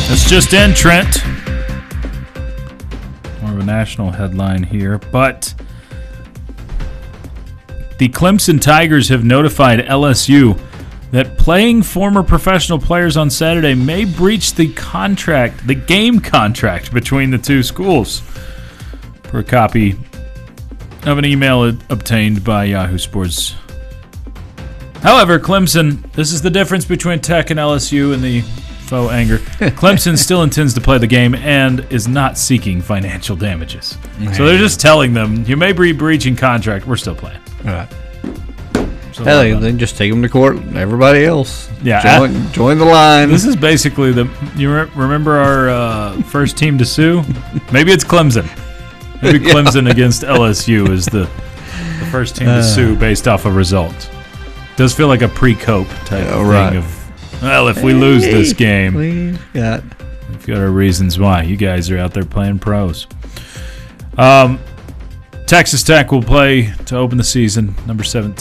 That's just in, Trent. More of a national headline here, but the Clemson Tigers have notified LSU that playing former professional players on Saturday may breach the game contract between the two schools. Per copy of an email obtained by Yahoo Sports. However, Clemson, this is the difference between Tech and LSU and the faux anger. Clemson still intends to play the game and is not seeking financial damages. So they're just telling them, you may be breaching contract, we're still playing. All right. So then just take them to court. Everybody else, yeah, join the line. This is basically you remember our first team to sue? Maybe it's Clemson. Maybe Clemson against LSU is the first team to sue based off a result. Does feel like a pre-cope type of thing of, well, if we lose this game, we've got our reasons why. You guys are out there playing pros. Texas Tech will play to open the season. Number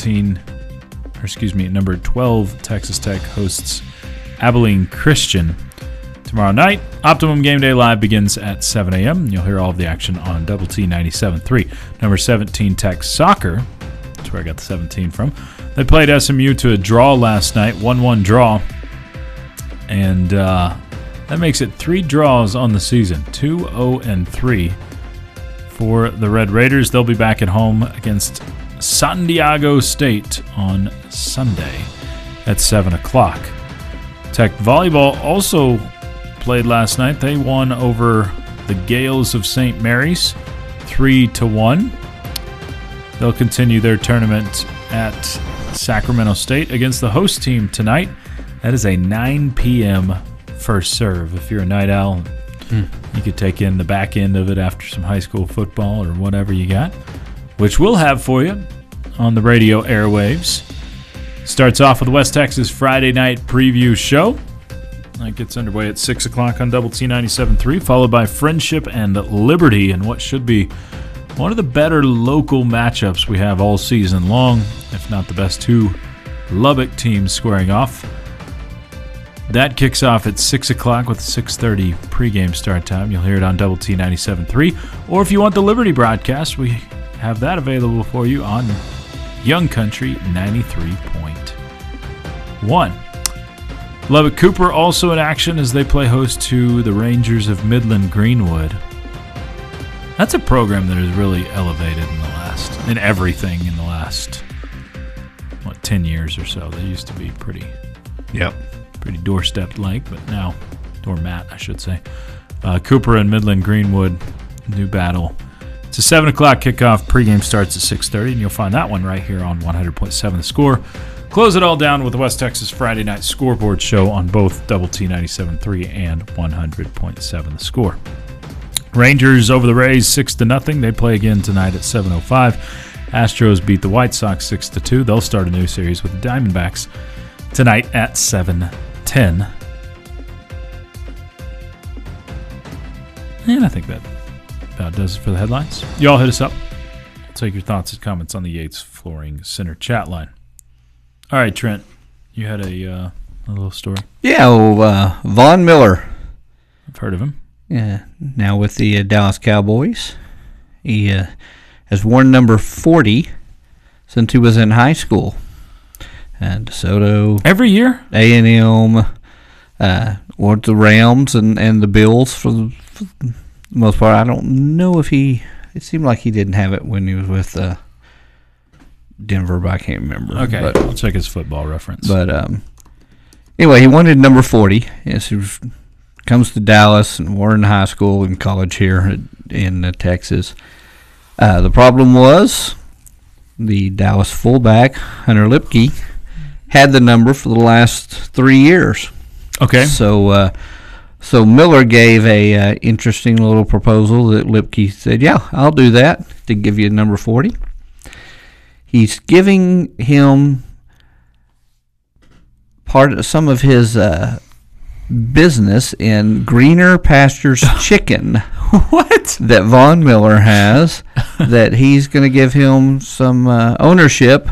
12, Texas Tech hosts Abilene Christian tomorrow night. Optimum Game Day Live begins at 7 a.m. You'll hear all of the action on Double T 97.3. Number 17, Tech Soccer. That's where I got the 17 from. They played SMU to a draw last night, 1-1 draw. And that makes it 3 draws on the season, 2-0-3 for the Red Raiders. They'll be back at home against San Diego State on Sunday at 7 o'clock. Tech Volleyball also played last night. They won over the Gales of St. Mary's 3-1. They'll continue their tournament at Sacramento State against the host team tonight. That is a 9 p.m. first serve. If you're a night owl, you could take in the back end of it after some high school football or whatever you got, which we'll have for you on the radio airwaves. Starts off with the West Texas Friday night preview show. That gets underway at 6 o'clock on Double T 97.3, followed by Friendship and Liberty in what should be one of the better local matchups we have all season long, if not the best two Lubbock teams squaring off. That kicks off at 6 o'clock with a 6:30 pregame start time. You'll hear it on Double T 97.3. Or if you want the Liberty broadcast, we have that available for you on Young Country 93.1. Lubbock Cooper also in action as they play host to the Rangers of Midland Greenwood. That's a program that has really elevated in everything in the last 10 years or so. They used to be pretty doorstep-like, but now doormat, I should say. Cooper and Midland Greenwood, new battle. It's a 7 o'clock kickoff. Pregame starts at 6:30, and you'll find that one right here on 100.7 The Score. Close it all down with the West Texas Friday Night Scoreboard show on both Double T 97.3 and 100.7 The Score. Rangers over the Rays 6-0. They play again tonight at 7:05. Astros beat the White Sox 6-2. They'll start a new series with the Diamondbacks tonight at 7:10. And I think that about does it for the headlines. Y'all hit us up. I'll take your thoughts and comments on the Yates Flooring Center chat line. All right, Trent, you had a little story. Yeah, Von Miller. I've heard of him. Yeah, now with the Dallas Cowboys. He has worn number 40 since he was in high school. And DeSoto. Every year? A&M, or the Rams and the Bills for the most part. I don't know if it seemed like he didn't have it when he was with Denver, but I can't remember. Okay, I'll check his football reference. But anyway, he wanted number 40. Yes, he comes to Dallas and we're in high school and college here in Texas. The problem was the Dallas fullback, Hunter Lipke, had the number for the last 3 years. Okay. So Miller gave a interesting little proposal that Lipke said, yeah, I'll do that to give you number 40. He's giving him some of his business in Greener Pastures Chicken. What? That Von Miller has, that he's going to give him some ownership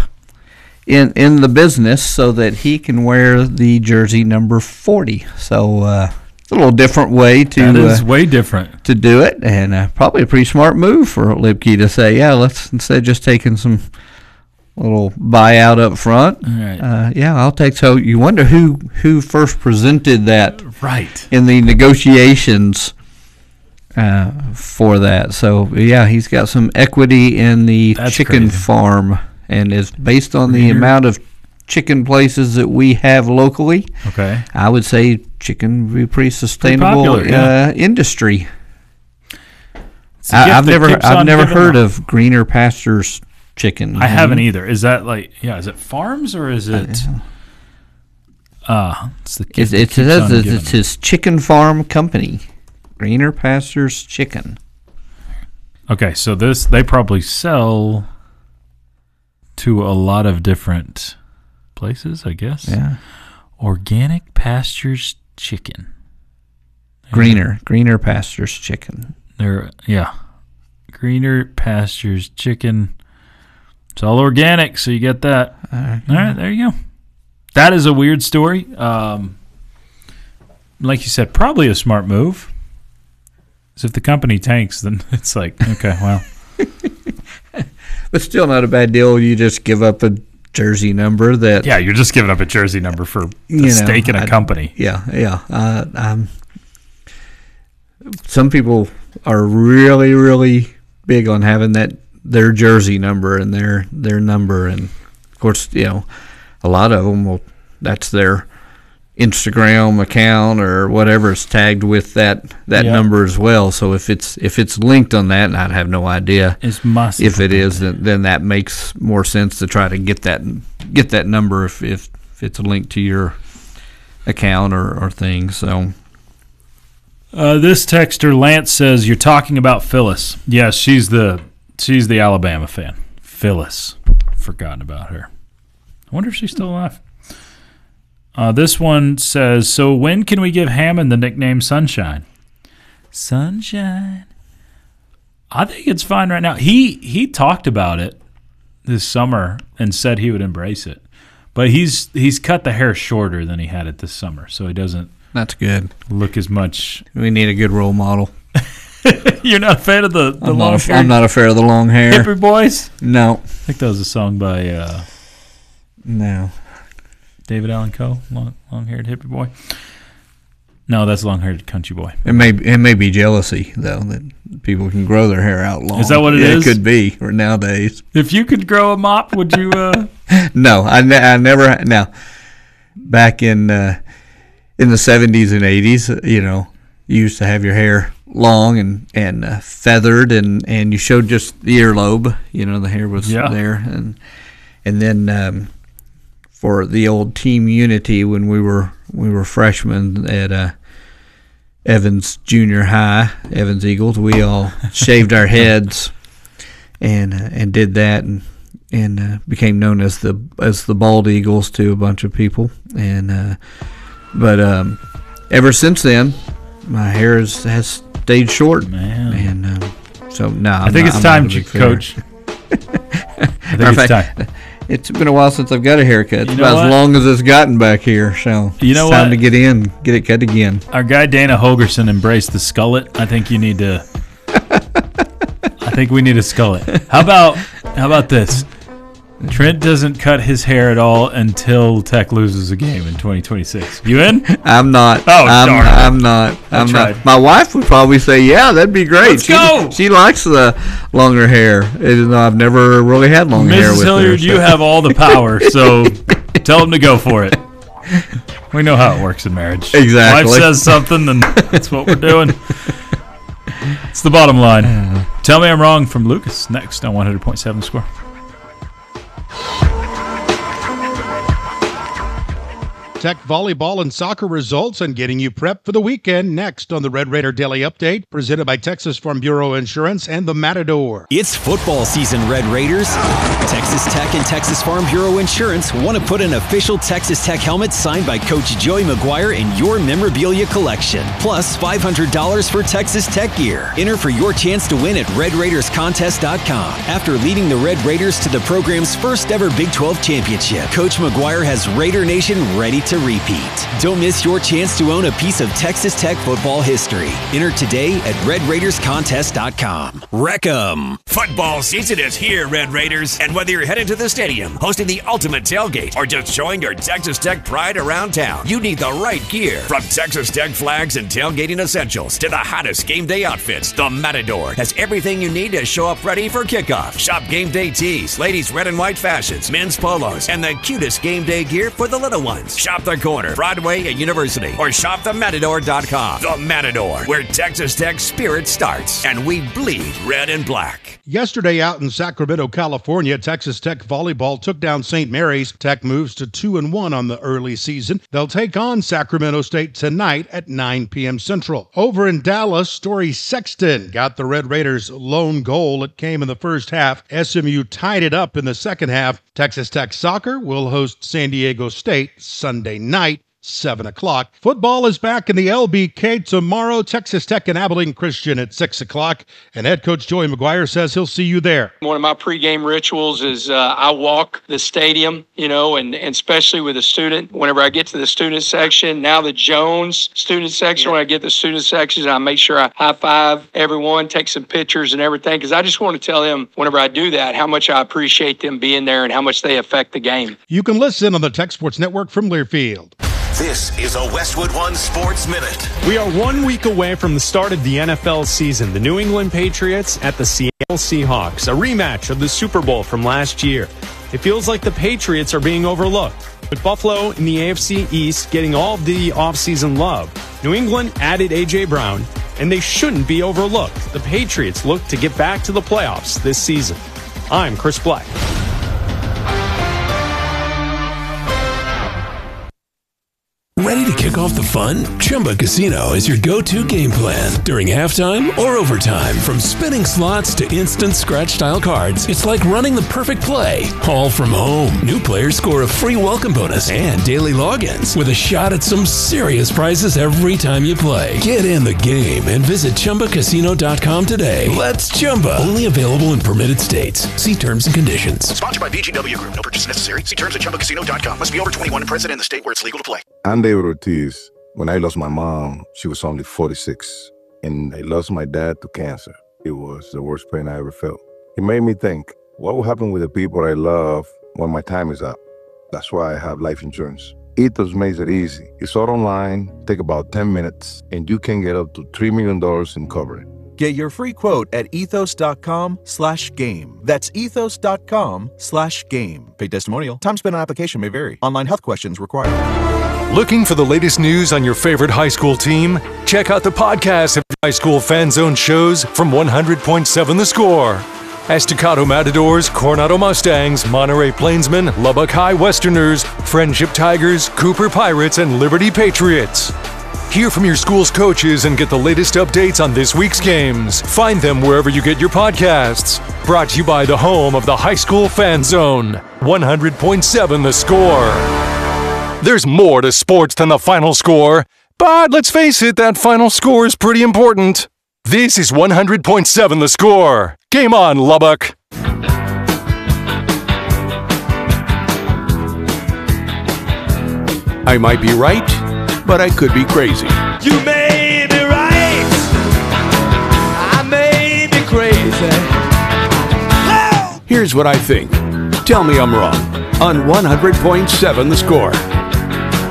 in the business so that he can wear the jersey number 40. So a little different way to that is way different to do it, and probably a pretty smart move for Lipke to say, yeah, let's instead of just taking some little buyout up front. Right. Yeah, I'll take. So you wonder who first presented that right in the negotiations for that. So yeah, he's got some equity in the chicken farm, and is based on the amount of chicken places that we have locally. Okay. I would say chicken would be pretty sustainable popular, industry. I've never heard of Greener Pastures chicken. I haven't either. Is that is it farms or is it it says it's his chicken farm company, Greener Pastures Chicken. Okay, so they probably sell to a lot of different places, I guess. Yeah. Organic Pastures Chicken. Greener Pastures Chicken. Greener Pastures Chicken. It's all organic, so you get that. All right, there you go. That is a weird story. Like you said, probably a smart move. Because if the company tanks, then it's like, okay, well. But still not a bad deal. You just give up a jersey number that... Yeah, you're just giving up a jersey number for a stake in a company. Yeah. Some people are really, really big on having their jersey number and their number, and of course, a lot of them that's their Instagram account or whatever is tagged with that number as well. So if it's linked on that, and I'd have no idea if it is, then that makes more sense to try to get that number if it's linked to your account or thing. So. This texter Lance says you're talking about Phyllis. Yes, she's the Alabama fan. Phyllis, forgotten about her. I wonder if she's still alive. This one says, so when can we give Hammond the nickname Sunshine? Sunshine. I think it's fine right now. He talked about it this summer and said he would embrace it, but he's cut the hair shorter than he had it this summer, so he doesn't. That's good. Look as much. We need a good role model. You're not a fan of the long hair? I'm not a fan of the long hair. Hippie Boys? No. I think that was a song by no. David Allan Coe, long-haired hippie boy. No, that's long-haired country boy. It may be jealousy though that people can grow their hair out long. Is that what it is? It could be, or nowadays. If you could grow a mop, would you? No, I never. Now, back in the 70s and 80s, you used to have your hair long and feathered, and you showed just the earlobe. The hair was there, and then for the old Team Unity when we were freshmen at Evans Junior High, Evans Eagles, we all shaved our heads and did that and became known as the Bald Eagles to a bunch of people, but ever since then my hair has stayed short. Man. And so no, I think it's time, Coach. I think it's time. It's been a while since I've got a haircut. It's about as long as it's gotten back here, so it's time to get it cut again. Our guy Dana Holgerson embraced the skullet. I think you need to. I think we need a skullet. How about this? Trent doesn't cut his hair at all until Tech loses a game in 2026. You in? I'm not. Oh, darn. I'm not. I'm not. My wife would probably say, "Yeah, that'd be great." Let's go. She likes the longer hair. I've never really had long hair with Mrs. Hilliard, her, you have all the power, so tell them to go for it. We know how it works in marriage. Exactly. Wife says something, then that's what we're doing. It's the bottom line. Tell me I'm wrong from Lucas next on 100.7 Score. Tech volleyball and soccer results and getting you prepped for the weekend next on the Red Raider Daily Update, presented by Texas Farm Bureau Insurance and the Matador. It's football season, Red Raiders. Texas Tech and Texas Farm Bureau Insurance want to put an official Texas Tech helmet signed by Coach Joey McGuire in your memorabilia collection. Plus $500 for Texas Tech gear. Enter for your chance to win at RedRaidersContest.com. After leading the Red Raiders to the program's first ever Big 12 championship, Coach McGuire has Raider Nation ready to to repeat. Don't miss your chance to own a piece of Texas Tech football history. Enter today at RedRaidersContest.com. Wreck 'em! Football season is here, Red Raiders. And whether you're headed to the stadium, hosting the ultimate tailgate, or just showing your Texas Tech pride around town, you need the right gear. From Texas Tech flags and tailgating essentials to the hottest game day outfits, the Matador has everything you need to show up ready for kickoff. Shop game day tees, ladies' red and white fashions, men's polos, and the cutest game day gear for the little ones. Shop the corner, Broadway and University, or shop thematador.com. The Matador, where Texas Tech spirit starts, and we bleed red and black. Yesterday out in Sacramento, California, Texas Tech volleyball took down St. Mary's. Tech moves to 2-1 on the early season. They'll take on Sacramento State tonight at 9 p.m. Central. Over in Dallas, Story Sexton got the Red Raiders' lone goal. It came in the first half. SMU tied it up in the second half. Texas Tech soccer will host San Diego State Sunday night, 7 o'clock. Football is back in the LBK tomorrow. Texas Tech and Abilene Christian at 6 o'clock. And head coach Joey McGuire says he'll see you there. One of my pregame rituals is I walk the stadium, and especially with a student. Whenever I get to the student section, now the Jones student section, when I get to the student section, I make sure I high-five everyone, take some pictures and everything, because I just want to tell them whenever I do that how much I appreciate them being there and how much they affect the game. You can listen on the Tech Sports Network from Learfield. This is a Westwood One Sports Minute. We are 1 week away from the start of the NFL season. The New England Patriots at the Seattle Seahawks, a rematch of the Super Bowl from last year. It feels like the Patriots are being overlooked, with Buffalo in the AFC East getting all of the offseason love. New England added A.J. Brown, and they shouldn't be overlooked. The Patriots look to get back to the playoffs this season. I'm Chris Black. Ready to kick off the fun? Chumba Casino is your go-to game plan during halftime or overtime. From spinning slots to instant scratch-style cards, it's like running the perfect play, all from home. New players score a free welcome bonus and daily logins with a shot at some serious prizes every time you play. Get in the game and visit ChumbaCasino.com today. Let's Chumba. Only available in permitted states. See terms and conditions. Sponsored by VGW Group. No purchase necessary. See terms at ChumbaCasino.com. Must be over 21 and present in the state where it's legal to play. I'm David Ortiz. When I lost my mom, she was only 46, and I lost my dad to cancer. It was the worst pain I ever felt. It made me think, what will happen with the people I love when my time is up? That's why I have life insurance. Ethos makes it easy. It's all online, take about 10 minutes, and you can get up to $3 million in coverage. Get your free quote at ethos.com/game. That's ethos.com/game. Paid testimonial. Time spent on application may vary. Online health questions required. Looking for the latest news on your favorite high school team? Check out the podcast of High School Fan Zone shows from 100.7 The Score. Estacado Matadors, Coronado Mustangs, Monterey Plainsmen, Lubbock High Westerners, Friendship Tigers, Cooper Pirates, and Liberty Patriots. Hear from your school's coaches and get the latest updates on this week's games. Find them wherever you get your podcasts. Brought to you by the home of the High School Fan Zone, 100.7 The Score. There's more to sports than the final score, but let's face it, that final score is pretty important. This is 100.7 The Score. Game on, Lubbock. I might be right, but I could be crazy. You may be right. I may be crazy. Here's what I think. Tell me I'm wrong on 100.7 The Score.